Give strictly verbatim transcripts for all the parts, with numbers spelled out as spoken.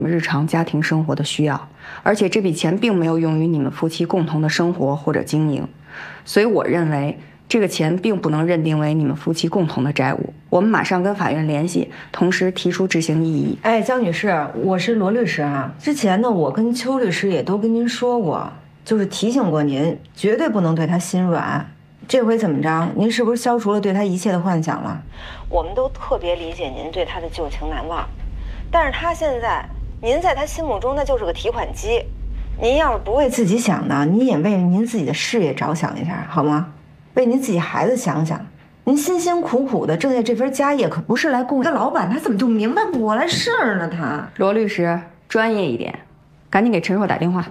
日常家庭生活的需要，而且这笔钱并没有用于你们夫妻共同的生活或者经营，所以我认为这个钱并不能认定为你们夫妻共同的债务。我们马上跟法院联系，同时提出执行异议。 哎，江女士，我是罗律师啊。之前呢，我跟邱律师也都跟您说过，就是提醒过您，绝对不能对他心软。这回怎么着？您是不是消除了对他一切的幻想了？我们都特别理解您对他的旧情难忘，但是他现在。您在他心目中那就是个提款机，您要是不为自己想呢，您也为您自己的事业着想一下，好吗？为您自己孩子想想，您辛辛苦苦的挣下这份家业，可不是来供一个老板，他怎么就明白不过来事儿呢？他罗律师，专业一点，赶紧给陈硕打电话。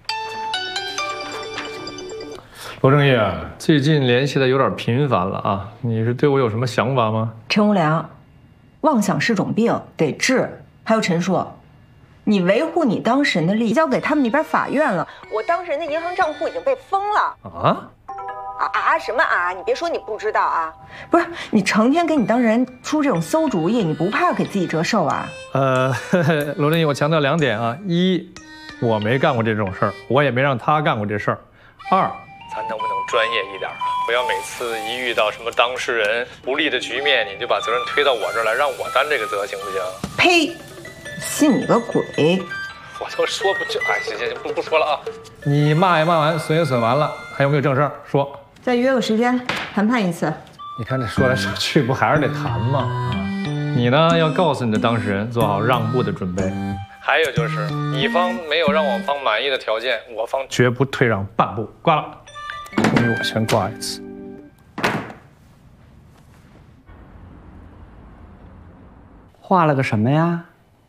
罗正业，最近联系的有点频繁了啊，你是对我有什么想法吗？ 陈无良，妄想是种病，得治。还有陈硕。你维护你当事人的利益，交给他们那边法院了。我当事人的银行账户已经被封了。 啊？ 啊啊！什么啊？你别说你不知道啊！不是你成天给你当事人出这种馊主意，你不怕给自己折寿啊？ 呃，罗振义，我强调两点啊：一，我没干过这种事儿，我也没让他干过这事儿；二，咱能不能专业一点啊？不要每次一遇到什么当事人不利的局面，你就把责任推到我这儿来，让我担这个责，行不行？ 呸！信你个鬼！ 我都说不就哎，行行行，不不说了啊。你骂也骂完，损也损完了，还有没有正事儿说？ 再约个时间谈判一次。 你看这说来说去，不还是得谈吗？啊，你呢要告诉你的当事人做好让步的准备。还有就是，乙方没有让我方满意的条件，我方绝不退让半步。挂了，终于我先挂一次。 画了个什么呀？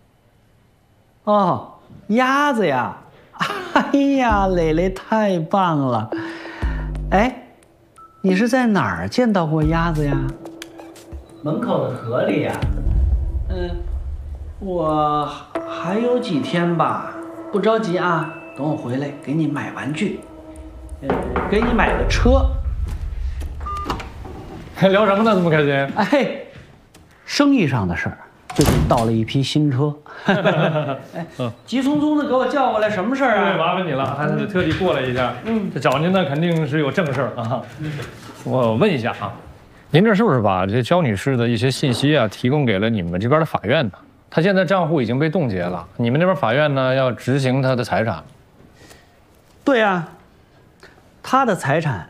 哦，鸭子呀！哎呀，蕾蕾太棒了！哎，你是在哪儿见到过鸭子呀？门口的河里呀。嗯，我还有几天吧，不着急啊，等我回来给你买玩具，呃，给你买个车。 聊什么呢？这么开心？ 哎，生意上的事儿。最近到了一批新车，哎，急匆匆的给我叫过来，什么事儿啊？ 麻烦你了，还得特地过来一下。嗯，这找您呢，肯定是有正事儿啊。我问一下啊，您这是不是把这焦女士的一些信息啊提供给了你们这边的法院呢？她现在账户已经被冻结了，你们那边法院呢要执行她的财产。 对啊，她的财产